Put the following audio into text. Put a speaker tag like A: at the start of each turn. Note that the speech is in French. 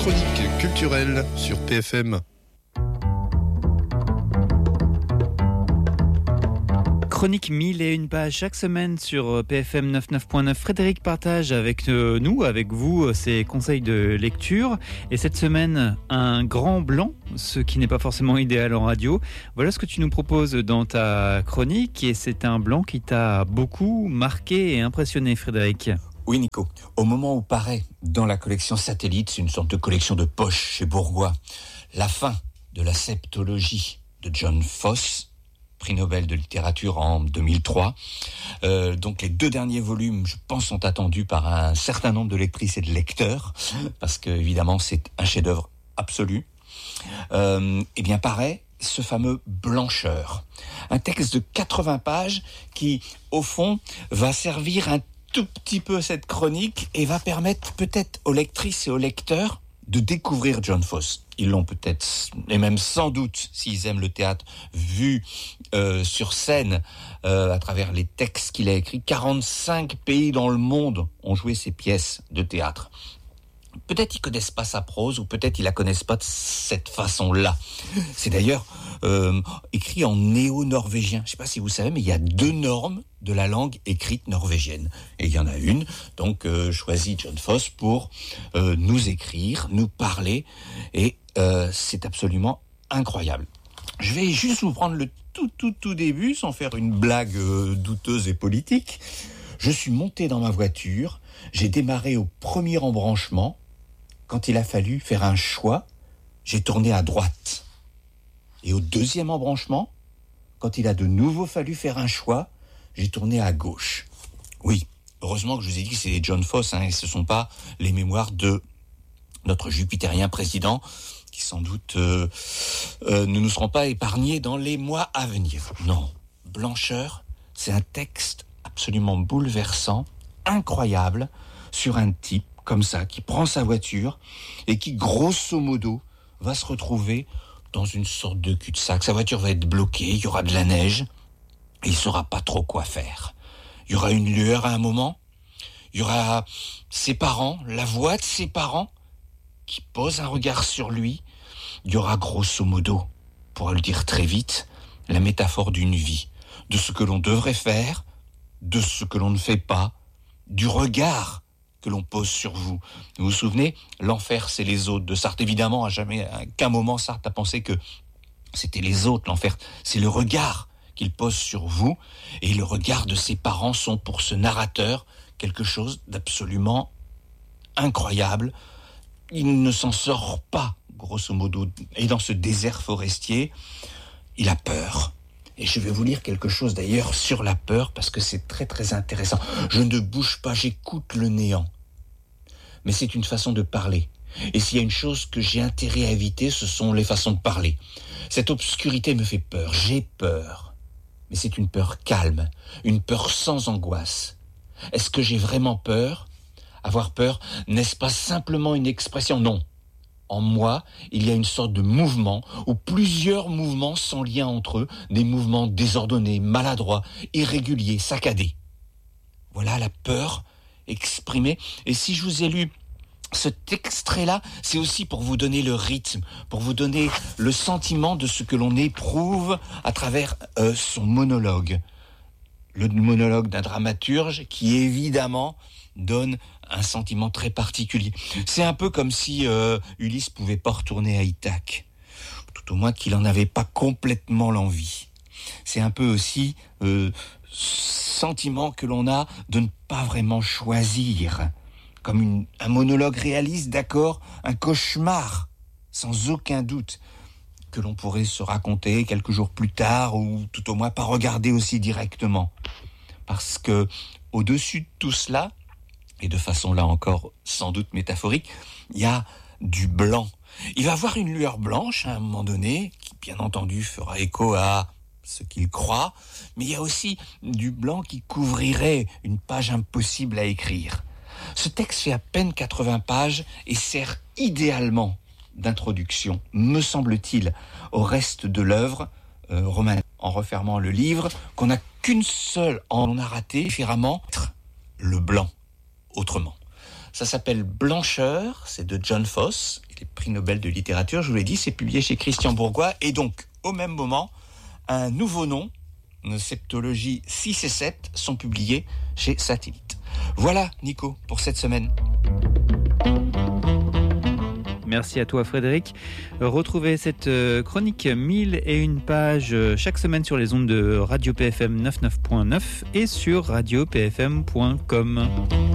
A: chronique culturelle sur PFM.
B: Chronique 1001 pages chaque semaine sur PFM 99.9. Frédéric partage avec nous, avec vous, ses conseils de lecture. Et cette semaine, un grand blanc, ce qui n'est pas forcément idéal en radio. Voilà ce que tu nous proposes dans ta chronique. Et c'est un blanc qui t'a beaucoup marqué et impressionné, Frédéric.
C: Oui, Nico. Au moment où paraît dans la collection Satellite, c'est une sorte de collection de poche chez Bourgois, la fin de la septologie de John Fosse, prix Nobel de littérature en 2003. Donc les 2 derniers volumes, je pense, sont attendus par un certain nombre de lectrices et de lecteurs, parce que évidemment c'est un chef-d'œuvre absolu. Eh bien paraît ce fameux Blancheur, un texte de 80 pages qui, au fond, va servir un tout petit peu cette chronique et va permettre peut-être aux lectrices et aux lecteurs de découvrir John Fosse. Ils l'ont peut-être, et même sans doute, s'ils aiment le théâtre, vu sur scène à travers les textes qu'il a écrits. 45 pays dans le monde ont joué ses pièces de théâtre. Peut-être ils connaissent pas sa prose, ou peut-être ils la connaissent pas de cette façon-là. C'est d'ailleurs écrit en néo-norvégien. Je sais pas si vous savez, mais il y a 2 normes de la langue écrite norvégienne. Et il y en a une, donc choisie John Fosse pour nous écrire, nous parler, et c'est absolument incroyable. Je vais juste vous prendre le tout début, sans faire une blague douteuse et politique. Je suis monté dans ma voiture, j'ai démarré au premier embranchement. Quand il a fallu faire un choix, j'ai tourné à droite. Et au 2e embranchement, quand il a de nouveau fallu faire un choix, j'ai tourné à gauche. Oui, heureusement que je vous ai dit que c'est les John Fosse, et ce ne sont pas les mémoires de notre jupitérien président, qui sans doute ne nous seront pas épargnés dans les mois à venir. Non, Blancheur, c'est un texte absolument bouleversant, incroyable, sur un type comme ça, qui prend sa voiture et qui, grosso modo, va se retrouver dans une sorte de cul-de-sac. Sa voiture va être bloquée, il y aura de la neige, et il ne saura pas trop quoi faire. Il y aura une lueur à un moment, il y aura ses parents, la voix de ses parents, qui pose un regard sur lui. Il y aura, grosso modo, pour le dire très vite, la métaphore d'une vie, de ce que l'on devrait faire, de ce que l'on ne fait pas, du regard que l'on pose sur vous. Vous vous souvenez, l'enfer, c'est les autres de Sartre. Évidemment, à qu'un moment, Sartre a pensé que c'était les autres, l'enfer. C'est le regard qu'il pose sur vous, et le regard de ses parents sont pour ce narrateur quelque chose d'absolument incroyable. Il ne s'en sort pas, grosso modo. Et dans ce désert forestier, il a peur. Et je vais vous lire quelque chose d'ailleurs sur la peur, parce que c'est très très intéressant. Je ne bouge pas, j'écoute le néant. Mais c'est une façon de parler. Et s'il y a une chose que j'ai intérêt à éviter, ce sont les façons de parler. Cette obscurité me fait peur, j'ai peur. Mais c'est une peur calme, une peur sans angoisse. Est-ce que j'ai vraiment peur ? Avoir peur, n'est-ce pas simplement une expression ? Non. En moi, il y a une sorte de mouvement, ou plusieurs mouvements sans lien entre eux, des mouvements désordonnés, maladroits, irréguliers, saccadés. Voilà la peur exprimée. Et si je vous ai lu cet extrait-là, c'est aussi pour vous donner le rythme, pour vous donner le sentiment de ce que l'on éprouve à travers son monologue. Le monologue d'un dramaturge qui, évidemment, donne un sentiment très particulier. C'est un peu comme si Ulysse pouvait pas retourner à Ithaque, tout au moins qu'il en avait pas complètement l'envie. C'est un peu aussi sentiment que l'on a de ne pas vraiment choisir, comme un monologue réaliste, d'accord, un cauchemar, sans aucun doute, que l'on pourrait se raconter quelques jours plus tard, ou tout au moins pas regarder aussi directement. Parce que au-dessus de tout cela, et de façon là encore sans doute métaphorique, il y a du blanc. Il va avoir une lueur blanche à un moment donné, qui bien entendu fera écho à ce qu'il croit, mais il y a aussi du blanc qui couvrirait une page impossible à écrire. Ce texte fait à peine 80 pages et sert idéalement d'introduction, me semble-t-il, au reste de l'œuvre romane. En refermant le livre, qu'on n'a qu'une seule en a raté, différemment, le blanc. Autrement. Ça s'appelle Blancheur, c'est de John Fosse, les prix Nobel de littérature, je vous l'ai dit, c'est publié chez Christian Bourgois. Et donc, au même moment, un nouveau nom, Septologie 6 et 7, sont publiés chez Satellite. Voilà, Nico, pour cette semaine.
B: Merci à toi Frédéric. Retrouvez cette chronique 1001 pages chaque semaine sur les ondes de Radio PFM 99.9 et sur radiopfm.com.